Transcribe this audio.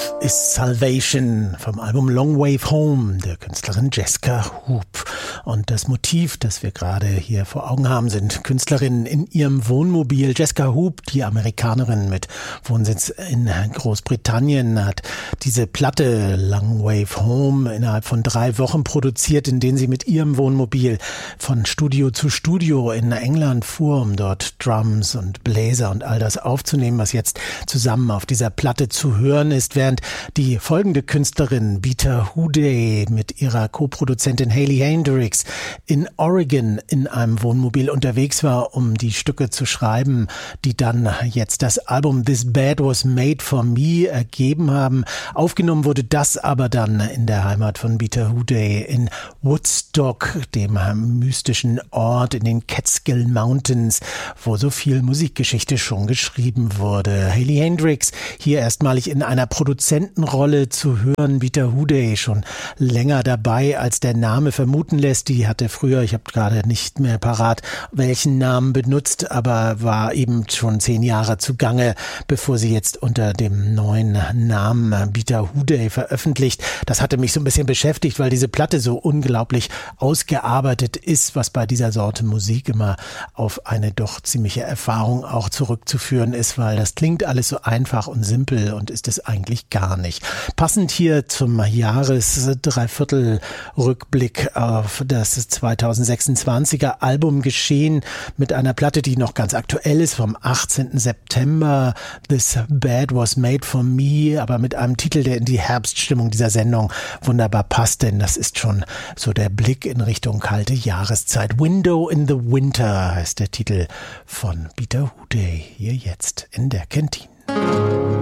is Salvation vom Album Long Wave Home der Künstlerin Jessica Hoop. Und das Motiv, das wir gerade hier vor Augen haben, sind Künstlerinnen in ihrem Wohnmobil. Jessica Hoop, die Amerikanerin mit Wohnsitz in Großbritannien, hat diese Platte Long Wave Home innerhalb von 3 Wochen produziert, in denen sie mit ihrem Wohnmobil von Studio zu Studio in England fuhr, um dort Drums und Bläser und all das aufzunehmen, was jetzt zusammen auf dieser Platte zu hören ist, während die folgende Künstlerin Beata Hooday mit ihrer Co-Produzentin Hayley Hendricks in Oregon in einem Wohnmobil unterwegs war, um die Stücke zu schreiben, die dann jetzt das Album This Bed Was Made For Me ergeben haben. Aufgenommen wurde das aber dann in der Heimat von Beata Hooday in Woodstock, dem mystischen Ort in den Catskill Mountains, wo so viel Musikgeschichte schon geschrieben wurde. Hayley Hendricks hier erstmalig in einer Produzentenrolle zu hören. Beata Hooday schon länger dabei, als der Name vermuten lässt. Die hatte früher, ich habe gerade nicht mehr parat, welchen Namen benutzt, aber war eben schon 10 Jahre zugange, bevor sie jetzt unter dem neuen Namen Beata Hooday veröffentlicht. Das hatte mich so ein bisschen beschäftigt, weil diese Platte so unglaublich ausgearbeitet ist, was bei dieser Sorte Musik immer auf eine doch ziemliche Erfahrung auch zurückzuführen ist, weil das klingt alles so einfach und simpel und ist es eigentlich gar nicht. Passend hier zum Jahres-Dreiviertel-Rückblick auf das 2026er Album geschehen mit einer Platte, die noch ganz aktuell ist, vom 18. September. This Bed Was Made For Me, aber mit einem Titel, der in die Herbststimmung dieser Sendung wunderbar passt, denn das ist schon so der Blick in Richtung kalte Jahreszeit. Window in the Winter heißt der Titel von Beata Hooday, hier jetzt in der Kantine.